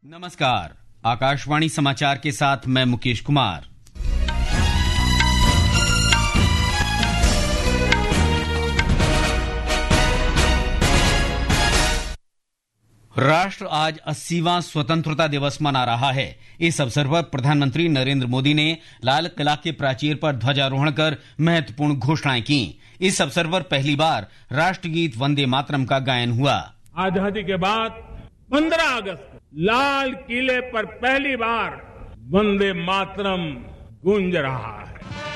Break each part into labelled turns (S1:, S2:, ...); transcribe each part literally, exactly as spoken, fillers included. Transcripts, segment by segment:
S1: नमस्कार, आकाशवाणी समाचार के साथ मैं मुकेश कुमार। राष्ट्र आज अस्सीवां स्वतंत्रता दिवस मना रहा है। इस अवसर पर प्रधानमंत्री नरेंद्र मोदी ने लाल किला के प्राचीर पर ध्वजारोहण कर महत्वपूर्ण घोषणाएं की। इस अवसर पर पहली बार राष्ट्रगीत वंदे मातरम का गायन हुआ।
S2: आजादी के बाद पंद्रह अगस्त लाल किले पर पहली बार वंदे मातरम गूंज रहा है।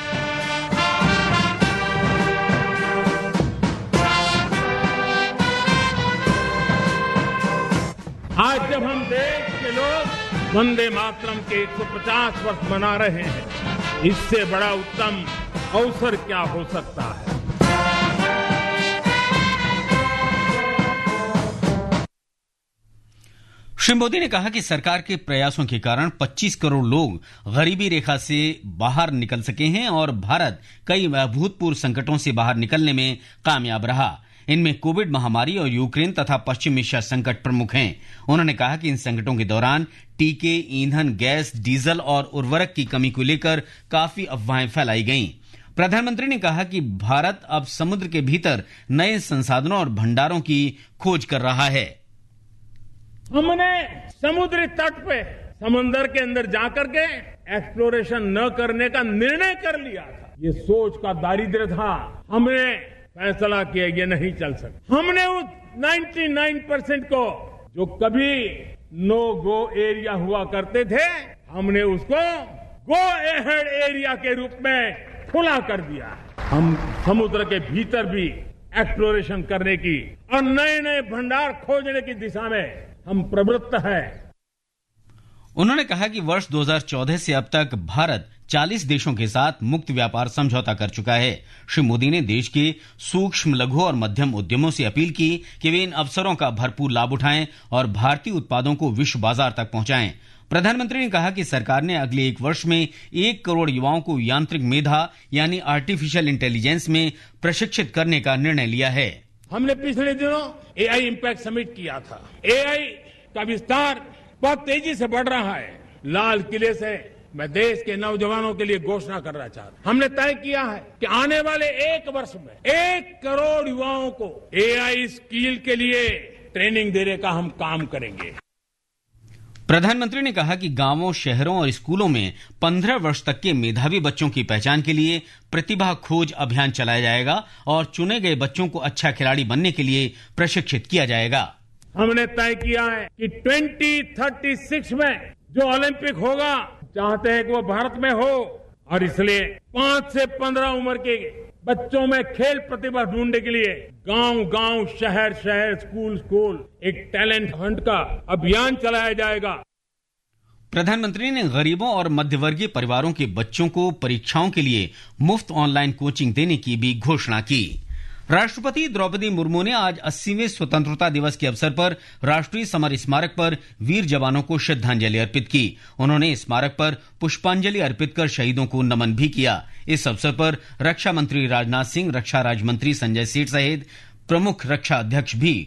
S2: आज जब हम देश के लोग वंदे मातरम के एक सौ पचास वर्ष मना रहे हैं, इससे बड़ा उत्तम अवसर क्या हो सकता है।
S1: श्री मोदी ने कहा कि सरकार के प्रयासों के कारण पच्चीस करोड़ लोग गरीबी रेखा से बाहर निकल सके हैं और भारत कई अभूतपूर्व संकटों से बाहर निकलने में कामयाब रहा। इनमें कोविड महामारी और यूक्रेन तथा पश्चिम एशिया संकट प्रमुख हैं। उन्होंने कहा कि इन संकटों के दौरान टीके, ईंधन, गैस, डीजल और उर्वरक की कमी को लेकर काफी अफवाहें फैलाई गईं। प्रधानमंत्री ने कहा कि भारत अब समुद्र के भीतर नए संसाधनों और भंडारों की खोज कर रहा है।
S2: हमने समुद्री तट पे समंदर के अंदर जाकर के एक्सप्लोरेशन न करने का निर्णय कर लिया था। ये सोच का दारिद्र्य था। हमने फैसला किया ये नहीं चल सकता। हमने उस निन्यानवे परसेंट को जो कभी नो गो एरिया हुआ करते थे, हमने उसको गो अहेड एरिया के रूप में खुला कर दिया। हम समुद्र के भीतर भी एक्सप्लोरेशन करने की और नए नए भंडार खोजने की दिशा में हम प्रवृत्त हैं।
S1: उन्होंने कहा कि वर्ष दो हज़ार चौदह से अब तक भारत चालीस देशों के साथ मुक्त व्यापार समझौता कर चुका है। श्री मोदी ने देश के सूक्ष्म, लघु और मध्यम उद्यमों से अपील की कि वे इन अवसरों का भरपूर लाभ उठाएं और भारतीय उत्पादों को विश्व बाजार तक पहुंचाएं। प्रधानमंत्री ने कहा कि सरकार ने अगले एक वर्ष में एक करोड़ युवाओं को यांत्रिक मेधा यानी आर्टिफिशियल इंटेलिजेंस में प्रशिक्षित करने का निर्णय लिया है।
S2: हमने पिछले दिनों एआई इम्पैक्ट समिट किया था। एआई का विस्तार बहुत तेजी से बढ़ रहा है। लाल किले से मैं देश के नौजवानों के लिए घोषणा करना चाहता हूं। हमने तय किया है कि आने वाले एक वर्ष में एक करोड़ युवाओं को एआई स्किल के लिए ट्रेनिंग देने का हम काम करेंगे।
S1: प्रधानमंत्री ने कहा कि गांवों, शहरों और स्कूलों में पंद्रह वर्ष तक के मेधावी बच्चों की पहचान के लिए प्रतिभा खोज अभियान चलाया जाएगा और चुने गए बच्चों को अच्छा खिलाड़ी बनने के लिए प्रशिक्षित किया जाएगा।
S2: हमने तय किया है कि दो हज़ार छत्तीस में जो ओलंपिक होगा, चाहते हैं कि वो भारत में हो, और इसलिए पांच से पंद्रह उम्र के बच्चों में खेल प्रतिभा ढूंढने के लिए गांव गांव, शहर शहर, स्कूल स्कूल एक टैलेंट हंट का अभियान चलाया जाएगा।
S1: प्रधानमंत्री ने गरीबों और मध्यवर्गीय परिवारों के बच्चों को परीक्षाओं के लिए मुफ्त ऑनलाइन कोचिंग देने की भी घोषणा की। राष्ट्रपति द्रौपदी मुर्मू ने आज अस्सीवें स्वतंत्रता दिवस के अवसर पर राष्ट्रीय समर स्मारक पर वीर जवानों को श्रद्धांजलि अर्पित की। उन्होंने स्मारक पर पुष्पांजलि अर्पित कर शहीदों को नमन भी किया। इस अवसर पर रक्षा मंत्री राजनाथ सिंह, रक्षा राज्य मंत्री संजय सेठ सहित प्रमुख रक्षा अध्यक्ष भी